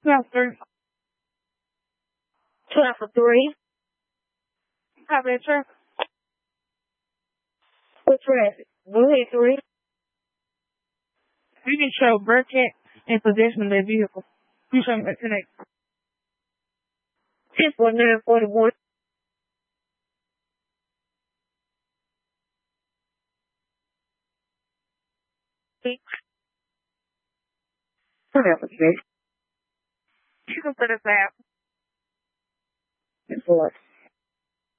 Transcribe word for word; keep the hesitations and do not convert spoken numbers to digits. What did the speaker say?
Twelve three. Twelve for three. How about you? What's traffic? Go ahead, three. You can show Burkett in possession of their vehicle. You show me that today. Ten for nine forty one. Whatever, Jake. You can put us out. It's what?